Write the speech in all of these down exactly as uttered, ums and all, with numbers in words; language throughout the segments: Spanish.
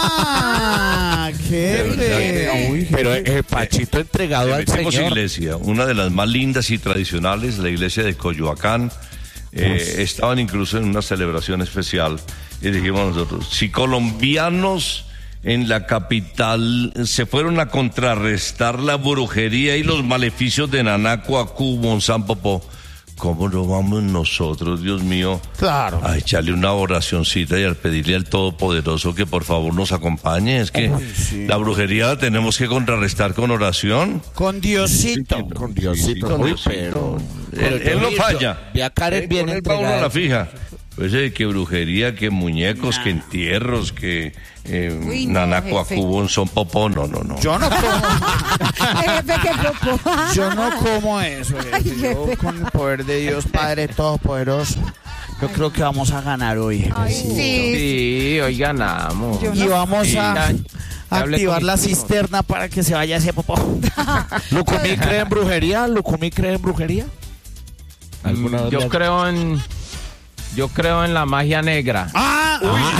Ah, qué Uy, pero el Pachito entregado al Tenemos Señor. iglesia, una de las más lindas y tradicionales, la iglesia de Coyoacán. Eh, estaban incluso en una celebración especial y dijimos nosotros, si colombianos en la capital se fueron a contrarrestar la brujería y los maleficios de Nanacuacú, Monzán Popó, ¿cómo no vamos nosotros, Dios mío, Claro. a echarle una oracioncita y a pedirle al Todopoderoso que por favor nos acompañe? Es que Uy, sí. la brujería la tenemos que contrarrestar con oración. Con Diosito. Con Diosito. Con Uy, Diosito. pero, Él, él no yo- falla. Vi a Karen Eh, bien con él va uno a entregada. la fija. Pues eh, que brujería, que muñecos, que entierros, que eh, Uy, no, Nanacuacú, son popó, no, no, no. Yo no como, Jefe, qué popó. yo no como eso. jefe. Ay, Yo, jefe. con el poder de Dios Padre Todopoderoso, yo creo que vamos a ganar hoy. Ay, jefecito. sí. Sí, hoy ganamos. Yo Y vamos a Sí. Hablé activar con la mis primos. cisterna para que se vaya ese popó. ¿Lucumí cree en brujería? ¿Lucumí cree en brujería? ¿Alguna vez le Yo has- creo en. Yo creo en la magia negra. ¡Ah!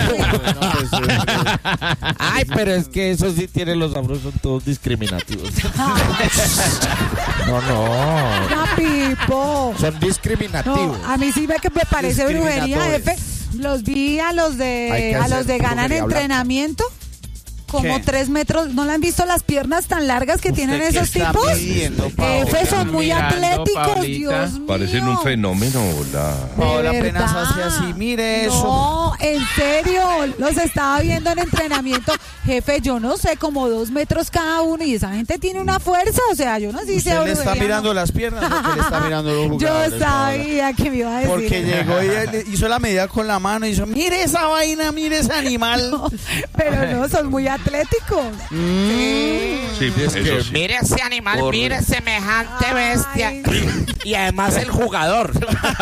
Ay, pero es que eso sí tiene los sabrosos, son todos discriminativos. No, no. Ya, Pipo. Son No, discriminativos. a mí sí me, que me parece brujería, jefe. Discriminadores. Los vi a los Hay de que a los hacer de ganan brujería blanca. entrenamiento. Como ¿Qué? tres metros. ¿No le han visto las piernas tan largas que tienen ¿Qué esos está tipos? pidiendo, Paola? Jefe, son muy Mirando, atléticos, Paulita. Dios mío. Parecen un fenómeno, la... Paola ¿De apenas verdad? hace así, mire eso. No, en serio, los estaba viendo en entrenamiento. Jefe, yo no sé, como dos metros cada uno y esa gente tiene una fuerza, o sea, yo no sé si sea ¿Usted le está brujería, mirando ¿no? las piernas o que le está mirando los jugadores? Yo Paola? sabía que me iba a decir. Porque llegó y él hizo la medida con la mano y hizo, mire esa vaina, mire ese animal. Pero no, son muy atléticos. Sí. Sí, Es que eso sí. mire ese animal, Corre. mire semejante bestia. Ay. Y además el jugador.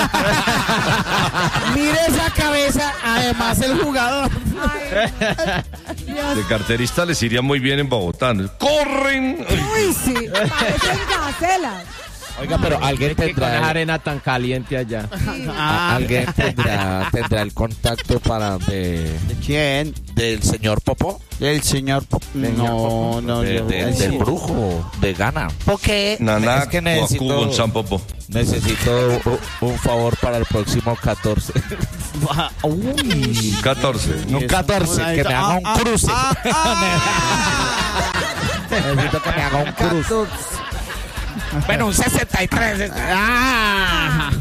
Mire esa cabeza, además el jugador. Ay, Dios. De carterista les iría muy bien en Bogotá. ¡Corren! Uy, sí, parecen gacelas. Oiga, pero alguien Es que con esa tendrá, arena tan caliente allá. Ah, alguien tendrá, tendrá el contacto para de, ¿de quién? del señor Popó, El señor Pop. No, no, de- yo- de- Ay, del sí. brujo de Gana. Porque Naná, es que Cuacú, necesito, Monzán Popó. necesito u- un favor para el próximo catorce. Uy. catorce. Un catorce, que me haga un Ah, cruce. ah, ah. Necesito que me haga un cruce. Bueno, un sesenta y tres. Ah.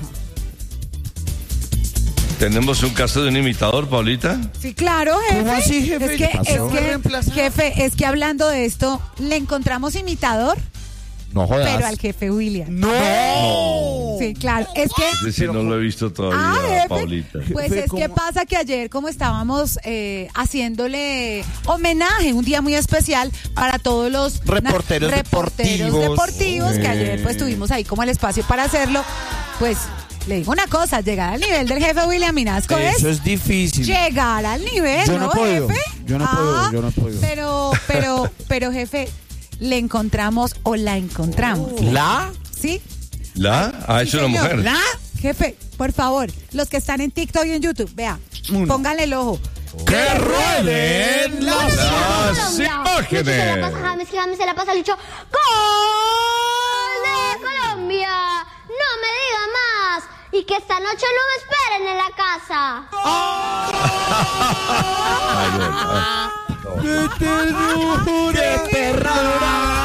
Tenemos un caso de un imitador, Paulita. Sí, claro, jefe. ¿Cómo así, jefe? Es ¿Qué que, pasó? es ¿Me que, reemplazaron? jefe, es que hablando de esto, le encontramos imitador, No jodas. pero al jefe William. No. Sí, claro. Es que. Es decir, no lo he visto todavía, Ah, jefe. Paulita. Pues Jefe, es que ¿cómo? pasa que ayer, como estábamos eh, haciéndole homenaje, un día muy especial para todos los na- Reporteros reporteros deportivos. deportivos, que Eh. ayer pues tuvimos ahí como el espacio para hacerlo, pues le digo una cosa, llegar al nivel del jefe William Minasco es Eso es difícil. llegar al nivel, Yo no ¿no, he podido, jefe? yo no he podido, Ah, yo no he podido. Pero, pero, pero, jefe, le encontramos o la encontramos, ¿La? ¿sí? ¿La? Ah, es Sí, una señor. mujer. ¿La? Jefe, por favor, los que están en TikTok y en YouTube, vea, Uno. pónganle el ojo. ¡Que rueden las... Las Lucho se la pasa imágenes. James, James se la pasa Lucho. ¡Gol de Colombia! No me diga más. Y que esta noche no me esperen en la casa. Ay, no, ah. ¡Qué ternura! ¡Qué ternura!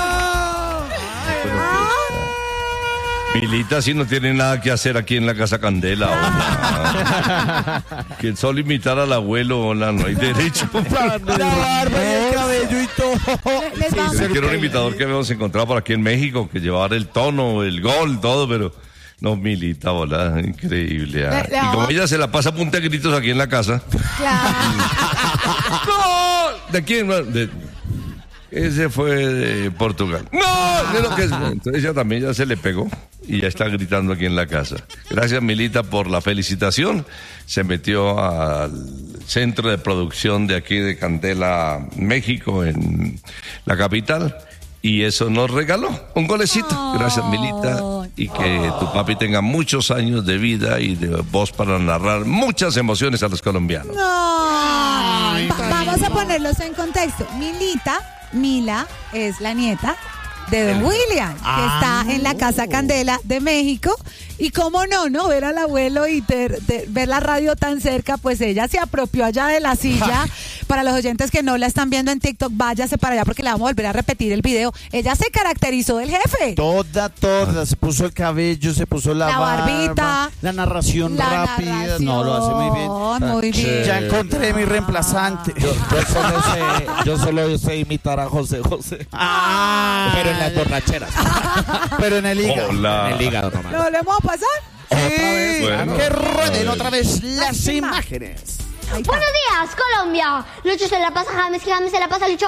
Milita si no tiene nada que hacer aquí en la Casa Candela. Hola. Que solo imitar al abuelo, hola, no hay derecho. La barba y el cabello y todo. Les vamos- Pensé que era un imitador que habíamos encontrado por aquí en México, que llevaba el tono, el gol, todo, pero no, Milita, hola, increíble. ah. Le- le Y como vamos- ella se la pasa a punta de gritos aquí en la casa. Claro. ¡Gol! ¿De quién? De- ese fue de Portugal. ¡No! De lo que es. Entonces ella también ya se le pegó y ya está gritando aquí en la casa. Gracias, Milita, por la felicitación. Se metió al centro de producción de aquí de Candela, México, en la capital. y eso nos regaló un golecito. Ay. Gracias, Milita, y que tu papi tenga muchos años de vida y de voz para narrar muchas emociones a los colombianos. No. Va- vamos a ponerlos en contexto. Milita, Mila, es la nieta de Don William, que está en la Casa Candela de México. Y cómo no, ¿no? Ver al abuelo y ter- ter- ver la radio tan cerca, pues ella se apropió allá de la silla. Para los oyentes que no la están viendo en TikTok, váyase para allá porque le vamos a volver a repetir el video. Ella se caracterizó del jefe. Toda, toda. Se puso el cabello, se puso la, La barba, barbita. la narración La rápida. narración. No, lo hace muy bien. Muy bien. Ya encontré mi reemplazante. Yo, yo solo sé, yo solo sé imitar a José José. Ah, Pero en las borracheras. pero en el hígado. Hola. En el hígado nomás. ¿Lo volvemos a pasar? Sí, Bueno. que rueden otra vez las Así más. imágenes. Ahí está. Buenos días, Colombia. Lucho se la pasa a James y James se la pasa a Lucho.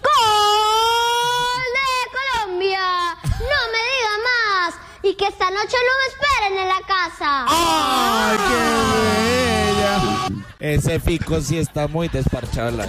¡Gol de Colombia! No me diga más. Y que esta noche no me esperen en la casa. ¡Ay, qué bella! Ese fico sí está muy desparchado. en la-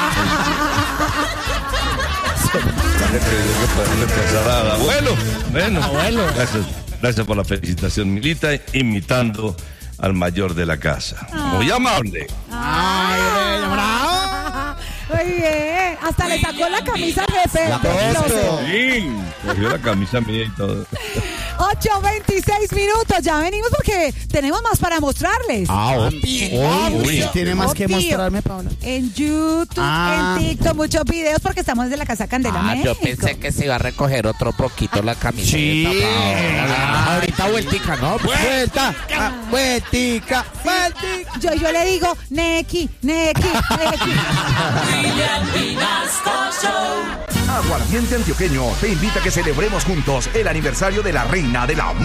Abuelo, bueno, abuelo. Gracias, gracias por la felicitación, Milita, imitando al mayor de la casa. Muy amable. ¡Ay, bella! ¡Bravo! Muy bien. Hasta le sacó la camisa al jefe. del closet. Sí, cogió la camisa mía y todo. ocho veintiséis minutos. Ya venimos porque tenemos más para mostrarles. Ah, Uy, tiene más que Obvio. mostrarme, Paula. En YouTube, Ah. en TikTok, muchos videos porque estamos desde la Casa Candela, Ah, yo México. pensé que se iba a recoger otro poquito la camiseta. Sí. Paola. Ahorita vueltica, ¿no? Vuelta, ah, vueltica, vueltica. Yo, yo le digo, Neki, Neki, Neki. Aguardiente Antioqueño te invita a que celebremos juntos el aniversario de la reina de la